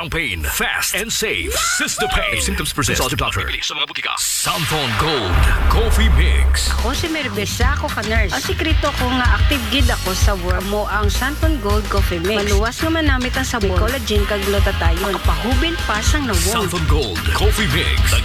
strong pain, fast and safe. System-Pain. If symptoms persist, consult your doctor. Sa mga butika. Santhon Gold Coffee Mix. Ako si Merbesa, ako ka-nurse. Ang sikreto ko nga active gid ako sa work mo ang Santhon Gold Coffee Mix. Maluwas nga manamit ang sabon, collagen kag glutathione. Pahubil pa sang nawong. Santhon Gold Coffee Mix.